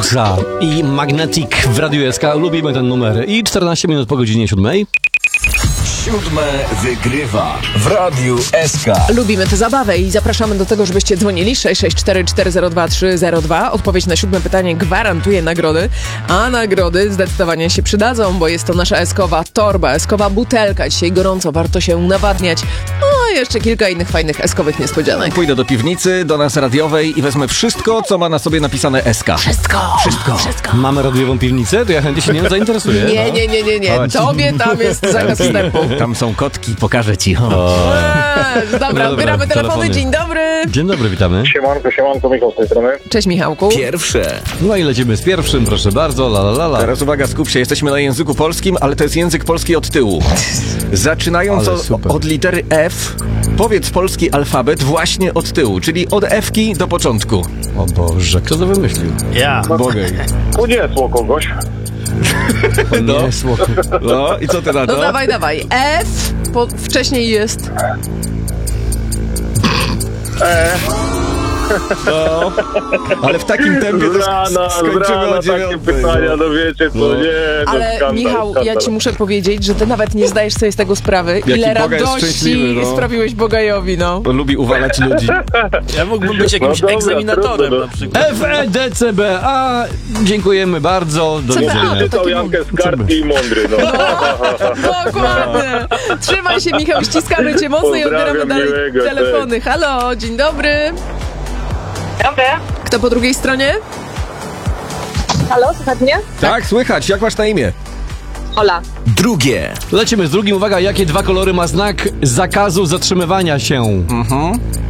Musa i Magnetic w Radiu SK. Lubimy ten numer. I 14 minut po godzinie 7. Siódme wygrywa w Radiu SK. Lubimy tę zabawę i zapraszamy do tego, żebyście dzwonili 664 402 302. Odpowiedź na 7 pytanie gwarantuje nagrody, a nagrody zdecydowanie się przydadzą, bo jest to nasza eskowa torba, eskowa butelka. Dzisiaj gorąco, warto się nawadniać. A jeszcze kilka innych fajnych eskowych niespodzianek. Pójdę do piwnicy, do nas radiowej i wezmę wszystko, co ma na sobie napisane SK. Wszystko. Mamy radiową piwnicę? To ja chętnie się nią zainteresuję. Nie. Chodź. Tobie tam jest zakaz wstępu. Tam są kotki, pokażę ci. Dobra, odbieramy telefony. telefony. Dzień dobry. Dzień dobry, witamy. Siemanko, Michał z tej strony. Cześć, Michałku. Pierwsze. No i lecimy z pierwszym, proszę bardzo. La. Teraz uwaga, skup się, jesteśmy na języku polskim, ale to jest język polski od tyłu. Zaczynając Ale super. od litery F, powiedz polski alfabet właśnie od tyłu, czyli od F-ki do początku. O Boże, kto to wymyślił? Bogej. Uniesło kogoś. No. Nie, słoko. No i co ty na No to? dawaj. F, wcześniej jest... No. Ale w takim tempie to skończymy o takie 9. pytania, no wiecie co, No. nie, no Ale skandal, Michał, skandal. ja ci muszę powiedzieć, że ty nawet nie zdajesz sobie z tego sprawy, ile Boga jest radości szczęśliwy, no. sprawiłeś Bogajowi, no. Bo lubi uwalać ludzi. Ja mógłbym być jakimś dobra, egzaminatorem trudno, na przykład. FEDCBA. Dziękujemy bardzo. Do CBA. widzenia. to Czytał taki Jankę z kartki i mądry, no. Dokładnie. Trzymaj się, Michał, ściskamy cię mocno i odbieramy Pozdrawiam, dalej miłego, telefony. Halo, dzień dobry. Dobry. Kto po drugiej stronie? Halo, słychać mnie? Tak, słychać. Jak masz na imię? Ola. Drugie. Lecimy z drugim. Uwaga, jakie dwa kolory ma znak zakazu zatrzymywania się?